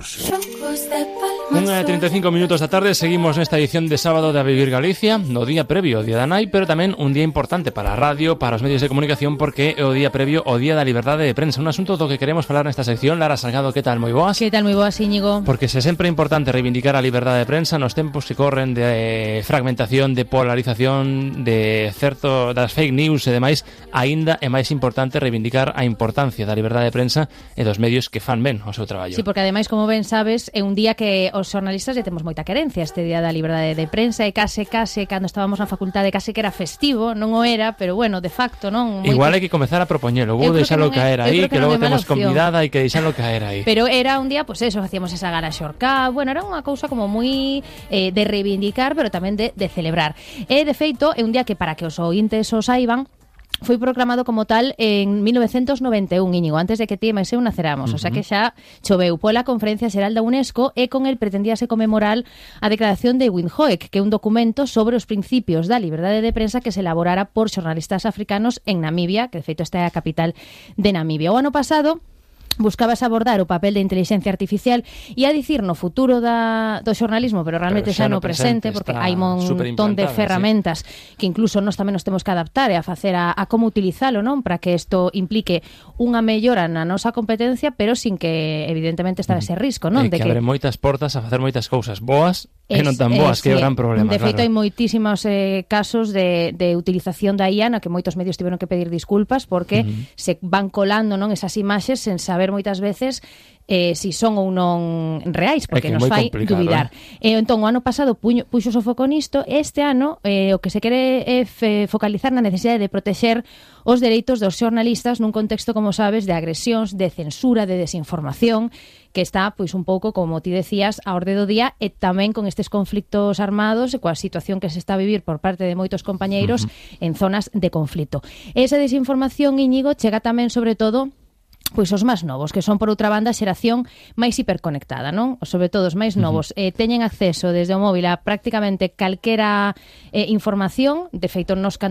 1:35 da tarde, seguimos nesta edición de sábado de A Vivir Galicia, no día previo ao Día da Nai, pero tamén un día importante para a radio, para os medios de comunicación, porque é o día previo ao Día da Liberdade de Prensa, un asunto do que queremos falar nesta sección. Lara Salgado, que tal? Moi boas? Que tal, moi boas, Íñigo? Porque se sempre é importante reivindicar a liberdade de prensa nos tempos que corren de fragmentación, de polarización, de certo das fake news e demais, aínda é máis importante reivindicar a importancia da liberdade de prensa e dos medios que fan ben o seu traballo. Sí, porque ademais, como ben sabes, é un día que os xornalistas lle temos moita querencia, este día da liberdade de prensa, e case, cando estábamos na facultade, case que era festivo, non o era, pero bueno, de facto, non? Igual hai que comezar a propoñelo, vou deixalo caer aí, que logo temos convidada, hai que deixalo caer aí. Pero era un día, pues eso, facíamos esa gala xorca, bueno, era unha cousa como moi de reivindicar, pero tamén de celebrar. E, de feito, é un día que, para que os ointes o saiban, foi proclamado como tal en 1991, Íñigo, antes de que ti e máis eu naceramos, o sea que xa choveu pola Conferencia Xeral da UNESCO, e con el pretendíase conmemorar a declaración de Windhoek, que é un documento sobre os principios da liberdade de prensa que se elaborara por xornalistas africanos en Namibia, que de feito esta é a capital de Namibia. O ano pasado buscabas abordar o papel de inteligencia artificial e a dicir no futuro do xornalismo, pero realmente xa no presente, porque hai un montón de ferramentas que incluso nós tamén nos temos que adaptar e a facer a como utilizalo, non? Para que isto implique unha mellora na nosa competencia, pero sin que evidentemente está ese risco, non? Que abre moitas portas a facer moitas cousas boas e non tan boas, que é o gran problema. De feito, hai moitísimos casos de utilización da IA na que moitos medios tiveron que pedir disculpas porque se van colando, non, esas imaxes sen saber moitas veces si son ou non reais, porque nos fai dubidar. Entón, o ano pasado puxo o foco nisto, e este ano o que se quere é focalizar na necesidade de protexer os dereitos dos xornalistas nun contexto, como sabes, de agresións, de censura, de desinformación, que está, pois, un pouco, como ti decías, a orde do día, e tamén con estes conflictos armados e coa situación que se está a vivir por parte de moitos compañeiros en zonas de conflito. Esa desinformación, Íñigo, chega tamén, sobre todo, pois os máis novos, que son, por outra banda, a xeración máis hiperconectada, non? Sobre todo os máis novos teñen acceso desde o móvil a prácticamente calquera información. De feito, nos